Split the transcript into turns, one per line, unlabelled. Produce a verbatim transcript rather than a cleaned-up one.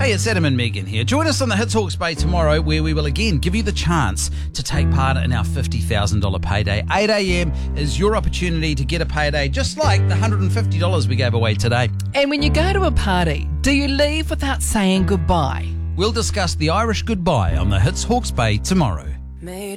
Hey, it's Adam and Megan here. Join us on the Hits Hawke's Bay tomorrow, where we will again give you the chance to take part in our fifty thousand dollars payday. eight a.m. is your opportunity to get a payday, just like the one hundred fifty dollars we gave away today.
And when you go to a party, do you leave without saying goodbye?
We'll discuss the Irish goodbye on the Hits Hawke's Bay tomorrow.
Made